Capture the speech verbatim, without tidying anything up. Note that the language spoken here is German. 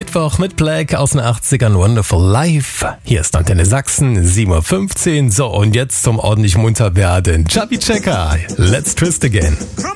Mittwoch mit Black aus den achtzigern, Wonderful Life. Hier ist Antenne Sachsen, sieben Uhr fünfzehn. So, und jetzt zum ordentlich munter werden. Chubby Checker, Let's Twist Again.